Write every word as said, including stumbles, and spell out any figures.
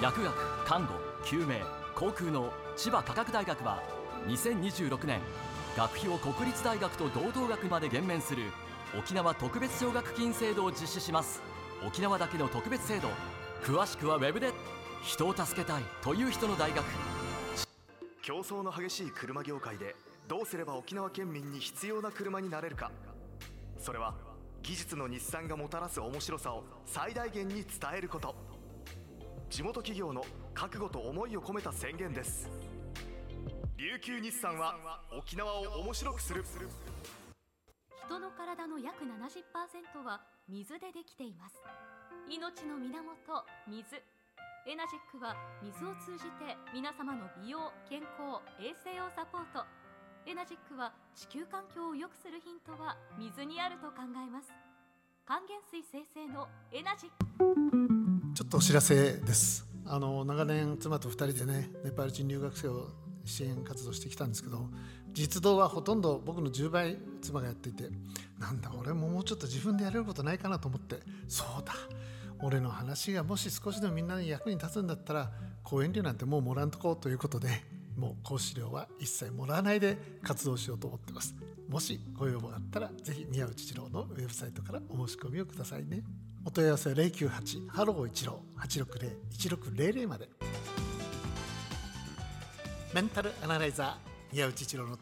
薬学、看護、救命、航空の千葉科学大学はにせんにじゅうろくねん学費を国立大学と同等額まで減免する沖縄特別奨学金制度を実施します。沖縄だけの特別制度、詳しくはウェブで。人を助けたいという人の大学。 競争の激しい車業界でどうすれば沖縄県民に必要な車になれるか。それは技術の日産がもたらす面白さを最大限に伝えること。地元企業の覚悟と思いを込めた宣言です。琉球日産は沖縄を面白くする。 人の体の約 ななじゅっパーセント は水でできています。命の源、水。エナジックは水を通じて皆様の美容、健康、衛生をサポート。エナジックは地球環境を良くするヒントは水にあると考えます。還元水生成のエナジック。 ちょっとお知らせです。あの長年妻とふたりでね、ネパール人留学生を支援活動してきたんですけど、実動はほとんど僕のじゅうばい妻がやっていて、なんだ俺ももうちょっと自分でやれることないかなと思って、そうだ、俺の話がもし少しでもみんなに役に立つんだったら講演料なんてもうもらんとこうということで、もう講師料は一切もらわないで活動しようと思ってます。もしご要望があったらぜひ宮内一郎のウェブサイトからお申し込みをくださいね。お問い合わせはゼロきゅうはちハロー一郎はちろくゼロいちろくゼロゼロまで。メンタルアナライザー宮内一郎の